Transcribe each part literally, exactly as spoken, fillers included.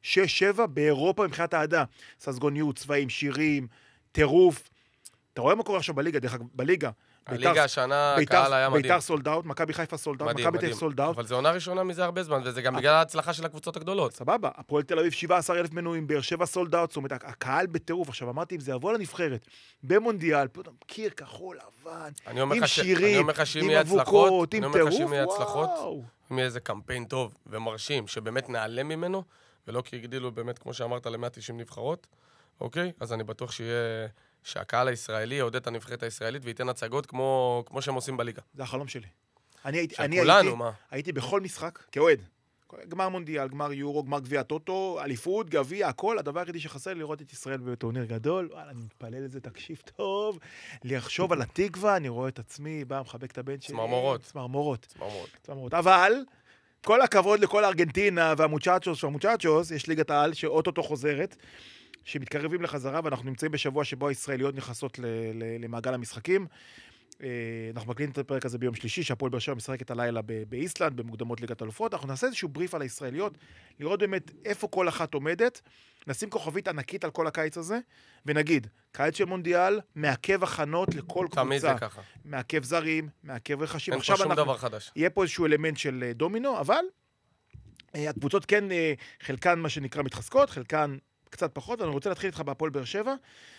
שש שבע באירופה מבחינת העדה. ססגוניות, צבעים, שירים, טירוף. אתה רואה מה קורה עכשיו בליגה, דרך אגב, בליגה. הליגה השנה, הקהל היה מדהים. ביתר סולד אאוט, מכבי חיפה סולד אאוט, מכבי תל אביב סולד אאוט. אבל זו עונה ראשונה מזה הרבה זמן, וזה גם בגלל ההצלחה של הקבוצות הגדולות. סבבה, הפועל תל אביב שבעה עשר אלף מנויים, באר שבע סולד אאוט, זאת אומרת, הקהל בטירוף. עכשיו אמרתי, אם זה יבוא לנבחרת, במונדיאל, פתאום קיר כחול לבן, עם שירים, עם אבוקות, עם טירוף, וואו. אם יהיה איזה קמפיין טוב ומרשים, שבאמת נעלם ממנו, ולא כי הגדילו באמת, כמו שאמרת, ל-מאה ותשעים נבחרות, אוקיי? אז אני בטוח שיהיה שהקהל הישראלי יעודד את הנבחרת הישראלית וייתן הצגות כמו, כמו שהם עושים בליגה. זה החלום שלי. אני הייתי, אני הייתי, הייתי, הייתי בכל משחק, כאוהד. גמר מונדיאל, גמר יורו, גמר גביע טוטו, אליפות, גביע, הכל. הדבר היחידי שחסר לראות את ישראל בטורניר גדול. וואלה, אני מתפלל לזה, תקשיב טוב. לחשוב על התקווה, אני רואה את עצמי, בא, מחבק את הבן שלי. צמרמורות. צמרמורות. צמרמורות. צמרמורות. אבל, כל הכבוד לכל הארגנטינה והמוצ'אצ'וס והמוצ'אצ'וס, יש ליגת העל שאוטוטו חוזרת, שמתקרבים לחזרה, ואנחנו נמצאים בשבוע שבו הישראליות נכנסות למעגל המשחקים. אנחנו מקליטים את הפרק הזה ביום שלישי, שהפועל באר שבע משחקת הלילה באיסלנד, במוקדמות ליגת אלופות. אנחנו נעשה איזשהו בריף על הישראליות, לראות באמת איפה כל אחת עומדת, נשים כוכבית ענקית על כל הקיץ הזה, ונגיד, קיץ של מונדיאל, מעכב הכנות לכל קבוצה. תמיד זה ככה. מעכב זרים, מעכב רכשים. אין פה שום דבר חדש. יהיה פה איזשהו אלמנט של דומינו, אבל הקבוצות כן, חלקן מה שנקרא מתחזקות, חלקן קצת פחות, ואני רוצה להתחיל איתך בהפועל באר שבע,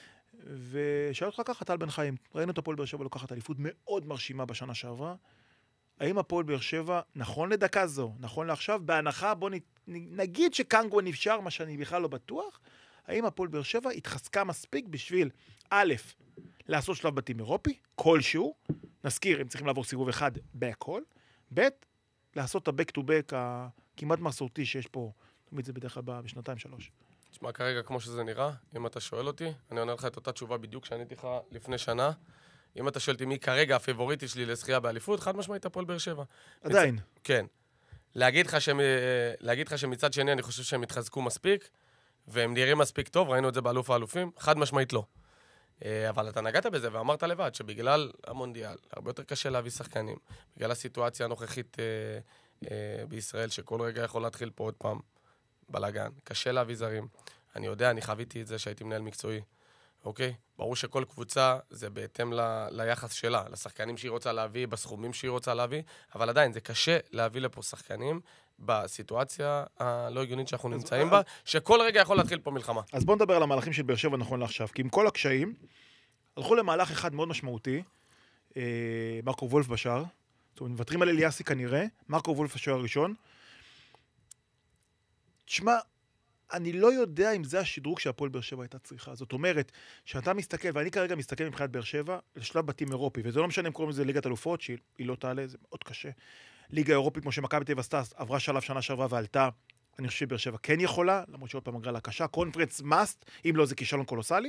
ושאל אותך ככה, טל בן חיים, ראינו את הפועל באר שבע לוקחת אליפות מאוד מרשימה בשנה שעברה, האם הפועל באר שבע, נכון לדקה זו, נכון לעכשיו, בהנחה, בוא נגיד שקנגו נפשר, מה שאני בכלל לא בטוח, האם הפועל באר שבע התחזקה מספיק בשביל, א', לעשות שלב בתים אירופי, כלשהו, נזכיר, הם צריכים לעבור סיבוב אחד בהכל, ב', לעשות את ה-back to back הכמעט מסורתי שיש פה, תמיד זה בדרך כלל בשנתיים שלוש. תשמע, כרגע כמו שזה נראה, אם אתה שואל אותי, אני עונה לך את אותה תשובה בדיוק שעניתי לך לפני שנה. אם אתה שואל אותי מי כרגע הפיבוריטי שלי לזכייה באליפות, חד משמעית הפועל באר שבע. עדיין. מצ... כן. להגיד לך, שמ... להגיד לך שמצד שני אני חושב שהם התחזקו מספיק, והם נראים מספיק טוב, ראינו את זה באלוף האלופים, חד משמעית לא. אבל אתה נגעת בזה ואמרת לבד שבגלל המונדיאל, הרבה יותר קשה להביא שחקנים, בגלל הסיטואציה הנוכחית אה, אה, בישראל, שכל רגע יכול להתחיל פה עוד פעם, בלגן, קשה להביא זרים. אני יודע, אני חוויתי את זה שהייתי מנהל מקצועי, אוקיי? ברור שכל קבוצה זה בהתאם ל, ליחס שלה, לשחקנים שהיא רוצה להביא, בסכומים שהיא רוצה להביא, אבל עדיין זה קשה להביא לפה שחקנים בסיטואציה הלא הגיונית שאנחנו נמצאים בה, שכל רגע יכול להתחיל פה מלחמה. אז בוא נדבר על המהלכים של באר שבע נכון לעכשיו, כי עם כל הקשיים, הלכו למהלך אחד מאוד משמעותי, מרקו וולף בשער, זאת אומרת, מוותרים על אליאסי כנראה, מרקו וולף השוער הראשון, תשמע, אני לא יודע אם זה השדרוג שהפועל באר שבע הייתה צריכה. זאת אומרת, שאתה מסתכל, ואני כרגע מסתכל מבחינת באר שבע, לשלב בתים אירופי, וזה לא משנה אם קוראים לזה ליגת אלופות, שהיא לא תעלה, זה מאוד קשה. ליגה אירופית, כמו שמכבי תל אביב עשתה, עברה שלב שנה שעברה ועלתה, אני חושב שבאר שבע כן יכולה, למרות שעוד פעם הגרלה קשה, קונפרנס מאסט, אם לא זה כישלון קולוסלי.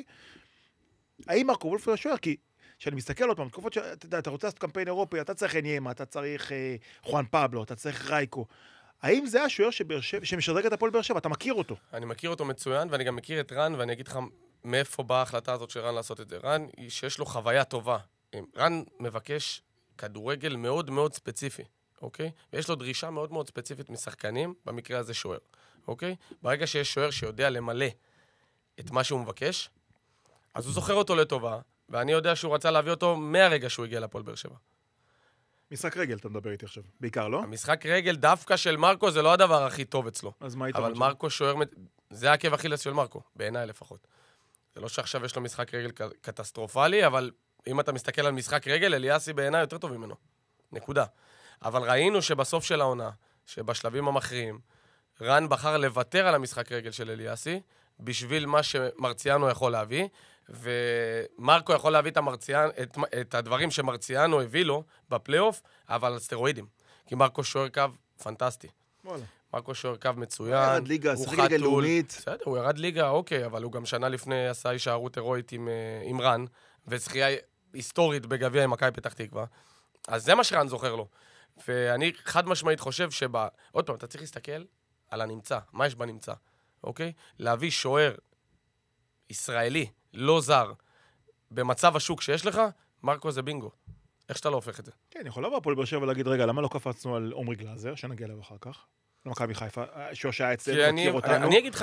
האם מרקו וולף הוא השוער? כי כשאני מסתכל עוד פעם, תקופות שאתה יודע, אתה רוצה לעשות קמפיין אירופי, אתה צריך אניימה, אתה צריך אה, חואן פאבלו, אתה צריך רייקו. האם זה השוער שמשדרג את הפועל באר שבע? אתה מכיר אותו? אני מכיר אותו מצוין, ואני גם מכיר את רן, ואני אגיד לך מאיפה באה ההחלטה הזאת של רן לעשות את זה. רן, שיש לו חוויה טובה. רן מבקש כדורגל מאוד מאוד ספציפי, אוקיי? ויש לו דרישה מאוד מאוד ספציפית משחקנים, במקרה הזה שוער, אוקיי? ברגע שיש שוער שיודע למלא את מה שהוא מבקש, אז הוא זוכר אותו לטובה, ואני יודע שהוא רצה להביא אותו מהרגע שהוא הגיע לפועל באר שבע. משחק רגל, אתה מדבר איתי עכשיו. בעיקר, לא? המשחק רגל דווקא של מרקו זה לא הדבר הכי טוב אצלו. אז מה היית אבל מרקו שוער, זה עקב אכילס של מרקו, בעיניי לפחות. זה לא שעכשיו יש לו משחק רגל קטסטרופלי, אבל אם אתה מסתכל על משחק רגל, אליאסי בעיניי יותר טוב ממנו. נקודה. אבל ראינו שבסוף של העונה, שבשלבים המכריעים, רן בחר לוותר על המשחק רגל של אליאסי, בשביל מה שמרציאנו יכול להביא, ומרקו יכול להביא את, המרציאן, את, את הדברים שמרציאנו הביא לו בפלייאוף, אבל על סטרואידים. כי מרקו שוער קו פנטסטי. וואלה. מרקו שוער קו מצוין. הוא ירד ליגה, שחק ליגה לאומית. בסדר, הוא ירד ליגה, אוקיי, אבל הוא גם שנה לפני עשה הישארות הירואית עם, עם רן, וזכייה היסטורית בגביע עם מכבי פתח תקווה. אז זה מה שרן זוכר לו. ואני חד משמעית חושב שבה... עוד פעם, אתה צריך להסתכל על הנמצא. מה יש בנמצא? אוקיי? להביא שוער ישראלי, לא זר, במצב השוק שיש לך, מרקו זה בינגו. איך שאתה לא הופך את זה? כן, יכול לבוא פה לבאר שבע ולהגיד, רגע, למה לא קפצנו על עומרי גלאזר, שנגיע אליו אחר כך? למכבי חיפה, שוער שהיה אצלנו, מכיר אותנו. אני אגיד לך